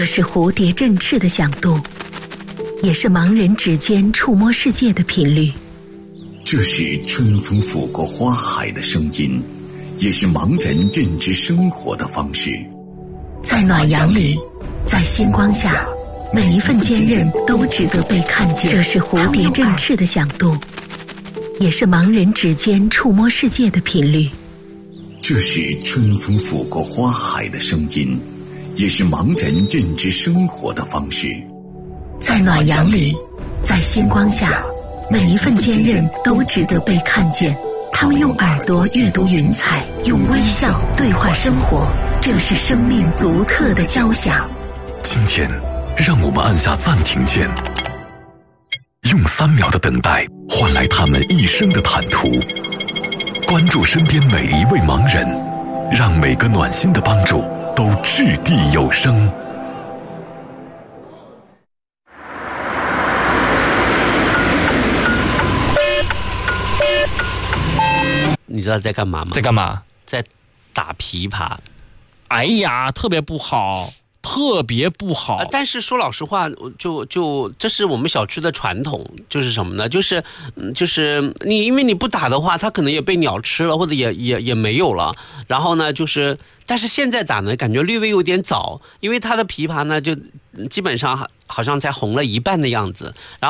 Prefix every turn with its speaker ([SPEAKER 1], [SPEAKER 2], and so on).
[SPEAKER 1] 这是蝴蝶振翅的响度，也是盲人指尖触摸世界的频率。
[SPEAKER 2] 这是春风拂过花海的声音，也是盲人认知生活的方式。
[SPEAKER 1] 在暖阳里，在星光下，每一份坚韧都值得被看见。这是蝴蝶振翅的响度，也是盲人指尖触摸世界的频率。
[SPEAKER 2] 这是春风拂过花海的声音，也是盲人认知生活的方式。
[SPEAKER 1] 在暖阳里，在星光下，每一份坚韧都值得被看见。他们用耳朵阅读云彩，用微笑对话生活，这是生命独特的交响。
[SPEAKER 3] 今天让我们按下暂停键，用3秒的等待换来他们一生的坦途。关注身边每一位盲人，让每个暖心的帮助都掷地有声。
[SPEAKER 4] 你知道在干嘛吗？
[SPEAKER 5] 在干嘛？
[SPEAKER 4] 在打琵琶。
[SPEAKER 5] 哎呀，特别不好，特别不好。
[SPEAKER 4] 但是说老实话，就这是我们小区的传统，就是什么呢？就是你因为你不打的话，它可能也被鸟吃了，或者也没有了。然后呢，但是现在打呢，感觉略微有点早，因为它的琵琶呢，就基本上好像才红了一半的样子。然后